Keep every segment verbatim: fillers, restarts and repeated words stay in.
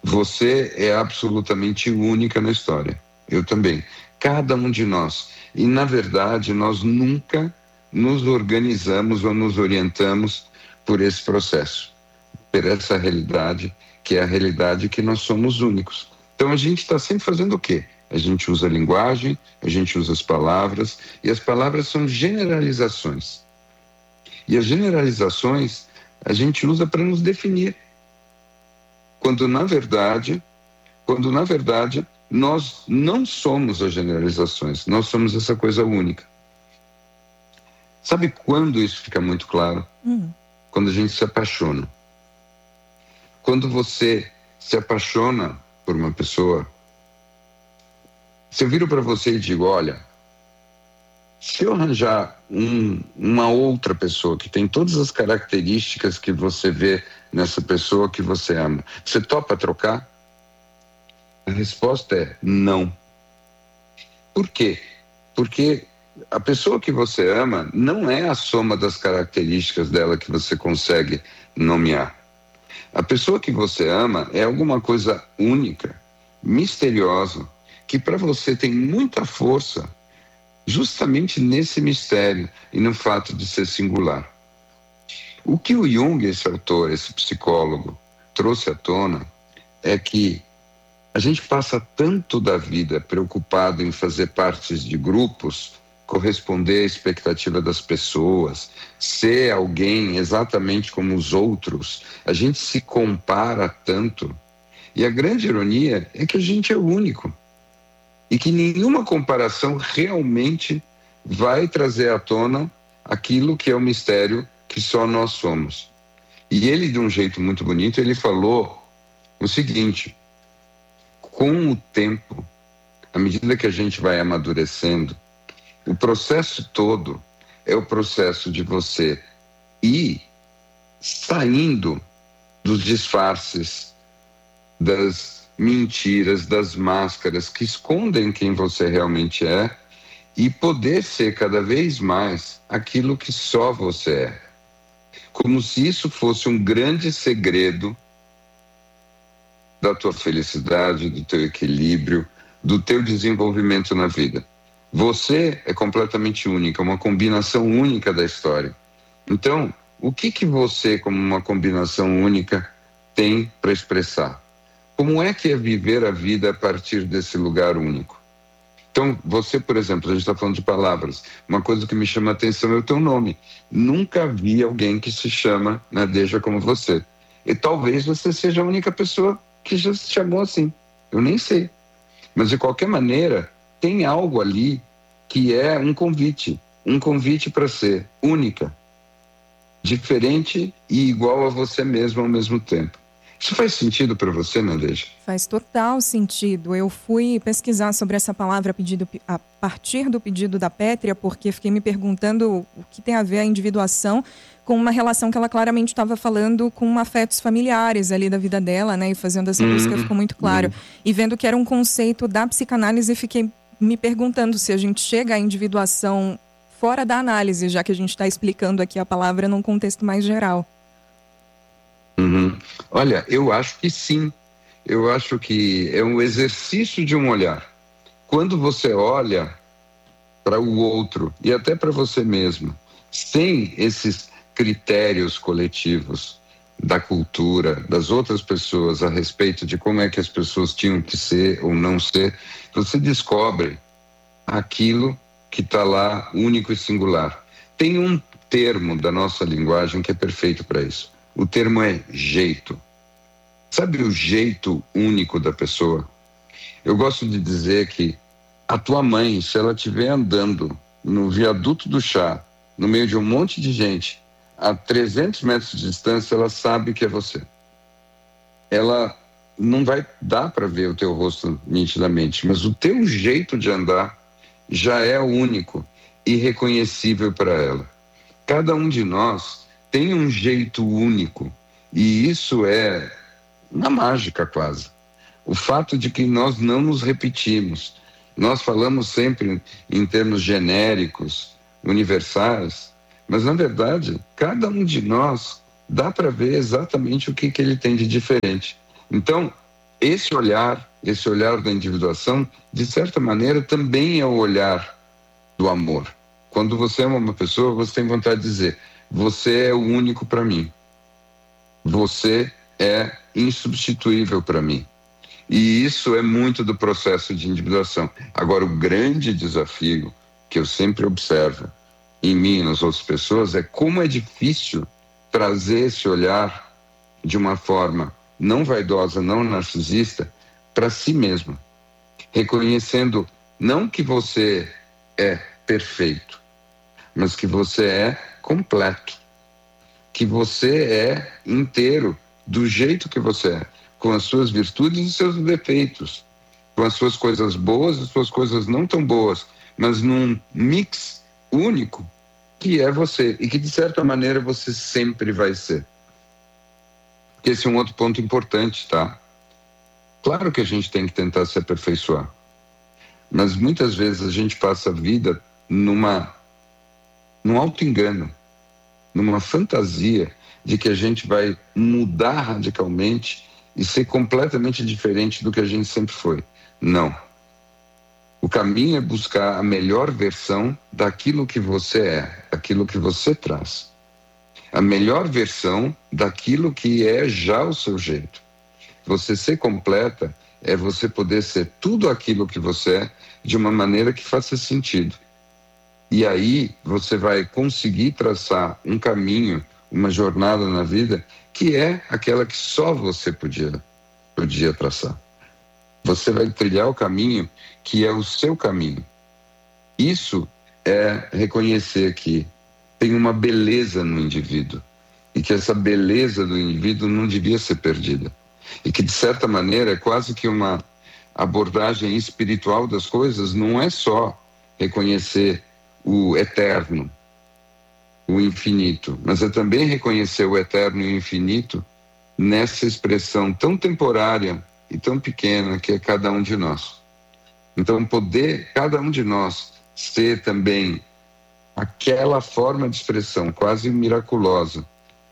Você é absolutamente única na história. Eu também. Cada um de nós. E, na verdade, nós nunca nos organizamos ou nos orientamos por esse processo, por essa realidade, que é a realidade que nós somos únicos. Então, a gente está sempre fazendo o quê? A gente usa a linguagem, a gente usa as palavras, e as palavras são generalizações. E as generalizações a gente usa para nos definir. Quando, na verdade, quando, na verdade, nós não somos as generalizações, nós somos essa coisa única. Sabe quando isso fica muito claro? Hum. Quando a gente se apaixona. Quando você se apaixona por uma pessoa, se eu viro para você e digo, olha, se eu arranjar um, uma outra pessoa que tem todas as características que você vê nessa pessoa que você ama, você topa trocar? A resposta é não. Por quê? Porque a pessoa que você ama não é a soma das características dela que você consegue nomear. A pessoa que você ama é alguma coisa única, misteriosa, que para você tem muita força justamente nesse mistério e no fato de ser singular. O que o Jung, esse autor, esse psicólogo, trouxe à tona é que a gente passa tanto da vida preocupado em fazer partes de grupos, corresponder à expectativa das pessoas, ser alguém exatamente como os outros. A gente se compara tanto. E a grande ironia é que a gente é único. E que nenhuma comparação realmente vai trazer à tona aquilo que é o mistério que só nós somos. E ele, de um jeito muito bonito, ele falou o seguinte: com o tempo, à medida que a gente vai amadurecendo, o processo todo é o processo de você ir saindo dos disfarces, das mentiras, das máscaras que escondem quem você realmente é e poder ser cada vez mais aquilo que só você é. Como se isso fosse um grande segredo da tua felicidade, do teu equilíbrio, do teu desenvolvimento na vida. Você é completamente única, uma combinação única da história. Então, o que que você, como uma combinação única, tem para expressar? Como é que é viver a vida a partir desse lugar único? Então, você, por exemplo, a gente está falando de palavras. Uma coisa que me chama a atenção é o teu nome. Nunca vi alguém que se chama Nadeja como você. E talvez você seja a única pessoa que já se chamou assim. Eu nem sei. Mas, de qualquer maneira, tem algo ali que é um convite. Um convite para ser única, diferente e igual a você mesmo ao mesmo tempo. Isso faz sentido para você, Nadeja? Faz total sentido. Eu fui pesquisar sobre essa palavra pedido, a partir do pedido da Pétria, porque fiquei me perguntando o que tem a ver a individuação com uma relação que ela claramente estava falando com afetos familiares ali da vida dela, né? E fazendo essa Hum, busca ficou muito claro. hum. E vendo que era um conceito da psicanálise, fiquei me perguntando se a gente chega à individuação fora da análise, já que a gente está explicando aqui a palavra num contexto mais geral. Uhum. Olha, eu acho que sim. Eu acho que é um exercício de um olhar. Quando você olha para o outro e até para você mesmo, sem esses critérios coletivos da cultura, das outras pessoas a respeito de como é que as pessoas tinham que ser ou não ser, você descobre aquilo que está lá único e singular. Tem um termo da nossa linguagem que é perfeito para isso. O termo é jeito. Sabe o jeito único da pessoa? Eu gosto de dizer que a tua mãe, se ela estiver andando no viaduto do chá, no meio de um monte de gente, a trezentos metros de distância, ela sabe que é você. Ela não vai dar para ver o teu rosto nitidamente, mas o teu jeito de andar já é único e reconhecível para ela. Cada um de nós tem um jeito único e isso é uma mágica quase. O fato de que nós não nos repetimos. Nós falamos sempre em termos genéricos, universais, mas na verdade, cada um de nós dá para ver exatamente o que, que ele tem de diferente. Então, esse olhar, esse olhar da individuação, de certa maneira, também é o olhar do amor. Quando você ama uma pessoa, você tem vontade de dizer: você é o único para mim. Você é insubstituível para mim. E isso é muito do processo de individuação. Agora, o grande desafio que eu sempre observo em mim e nas outras pessoas é como é difícil trazer esse olhar de uma forma não vaidosa, não narcisista, para si mesmo. Reconhecendo não que você é perfeito, mas que você é completo. Que você é inteiro do jeito que você é, com as suas virtudes e seus defeitos, com as suas coisas boas e as suas coisas não tão boas, mas num mix único que é você e que, de certa maneira, você sempre vai ser. Esse é um outro ponto importante, tá? Claro que a gente tem que tentar se aperfeiçoar, mas muitas vezes a gente passa a vida numa, num auto-engano, numa fantasia de que a gente vai mudar radicalmente e ser completamente diferente do que a gente sempre foi. Não. O caminho é buscar a melhor versão daquilo que você é, daquilo que você traz. A melhor versão daquilo que é já o seu jeito. Você ser completa é você poder ser tudo aquilo que você é de uma maneira que faça sentido. E aí você vai conseguir traçar um caminho, uma jornada na vida que é aquela que só você podia, podia traçar. Você vai trilhar o caminho que é o seu caminho. Isso é reconhecer que tem uma beleza no indivíduo e que essa beleza do indivíduo não devia ser perdida. E que, de certa maneira, é quase que uma abordagem espiritual das coisas, não é só reconhecer o eterno, o infinito, mas é também reconhecer o eterno e o infinito nessa expressão tão temporária e tão pequena que é cada um de nós. Então, poder, cada um de nós, ser também aquela forma de expressão quase miraculosa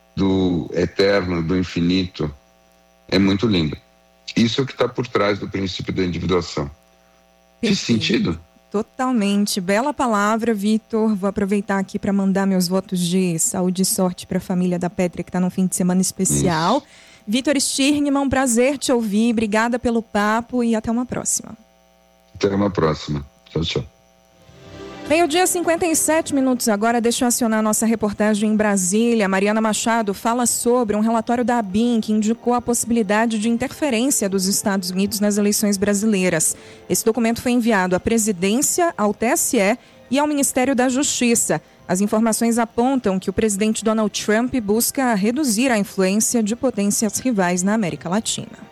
do eterno, do infinito, é muito lindo. Isso é o que está por trás do princípio da individuação. Fez sentido? Totalmente. Bela palavra, Vitor. Vou aproveitar aqui para mandar meus votos de saúde e sorte para a família da Pétria, que está num fim de semana especial. Isso. Vitor Stirnman, um prazer te ouvir. Obrigada pelo papo e até uma próxima. Até uma próxima. Tchau, tchau. Meio-dia, cinquenta e sete minutos agora. Deixa eu acionar a nossa reportagem em Brasília. Mariana Machado fala sobre um relatório da ABIN que indicou a possibilidade de interferência dos Estados Unidos nas eleições brasileiras. Esse documento foi enviado à presidência, ao T S E e ao Ministério da Justiça. As informações apontam que o presidente Donald Trump busca reduzir a influência de potências rivais na América Latina.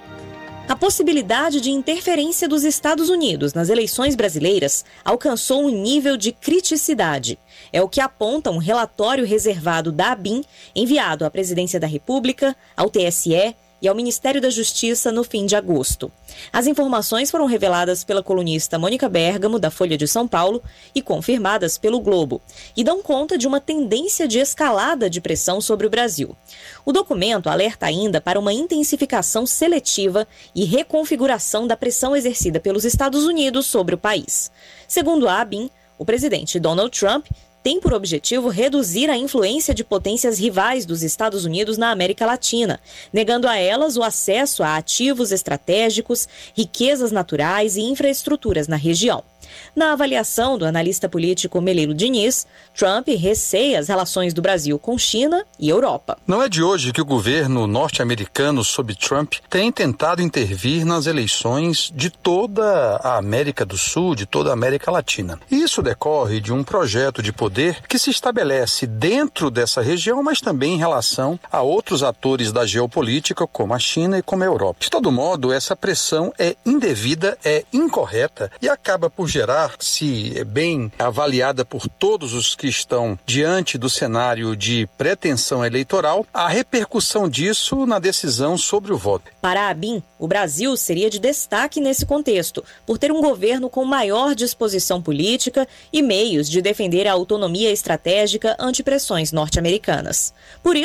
A possibilidade de interferência dos Estados Unidos nas eleições brasileiras alcançou um nível de criticidade. É o que aponta um relatório reservado da ABIN, enviado à Presidência da República, ao T S E e ao Ministério da Justiça no fim de agosto. As informações foram reveladas pela colunista Mônica Bergamo, da Folha de São Paulo, e confirmadas pelo Globo, e dão conta de uma tendência de escalada de pressão sobre o Brasil. O documento alerta ainda para uma intensificação seletiva e reconfiguração da pressão exercida pelos Estados Unidos sobre o país. Segundo a ABIN, o presidente Donald Trump tem por objetivo reduzir a influência de potências rivais dos Estados Unidos na América Latina, negando a elas o acesso a ativos estratégicos, riquezas naturais e infraestruturas na região. Na avaliação do analista político Melilo Diniz, Trump receia as relações do Brasil com China e Europa. Não é de hoje que o governo norte-americano, sob Trump, tem tentado intervir nas eleições de toda a América do Sul, de toda a América Latina. Isso decorre de um projeto de poder que se estabelece dentro dessa região, mas também em relação a outros atores da geopolítica, como a China e como a Europa. De todo modo, essa pressão é indevida, é incorreta e acaba por gerar, se bem avaliada por todos os que estão diante do cenário de pretensão eleitoral, a repercussão disso na decisão sobre o voto. Para a ABIN, o Brasil seria de destaque nesse contexto, por ter um governo com maior disposição política e meios de defender a autonomia estratégica ante pressões norte-americanas. Por isso,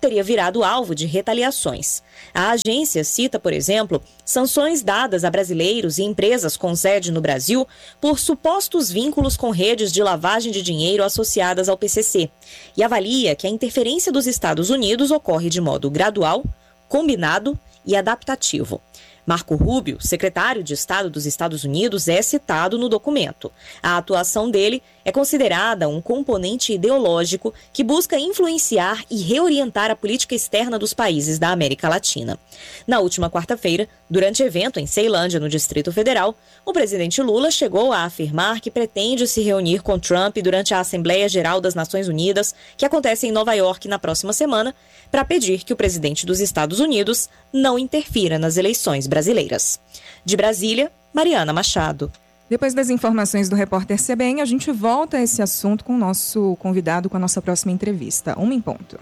teria virado alvo de retaliações. A agência cita, por exemplo, sanções dadas a brasileiros e empresas com sede no Brasil por supostos vínculos com redes de lavagem de dinheiro associadas ao P C C e avalia que a interferência dos Estados Unidos ocorre de modo gradual, combinado e adaptativo. Marco Rubio, secretário de Estado dos Estados Unidos, é citado no documento. A atuação dele é considerada um componente ideológico que busca influenciar e reorientar a política externa dos países da América Latina. Na última quarta-feira, durante evento em Ceilândia, no Distrito Federal, o presidente Lula chegou a afirmar que pretende se reunir com Trump durante a Assembleia Geral das Nações Unidas, que acontece em Nova York na próxima semana, para pedir que o presidente dos Estados Unidos não interfira nas eleições brasileiras. De Brasília, Mariana Machado. Depois das informações do repórter C B N, a gente volta a esse assunto com o nosso convidado, com a nossa próxima entrevista. Uma em ponto.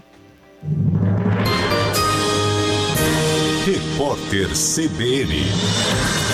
Repórter C B N.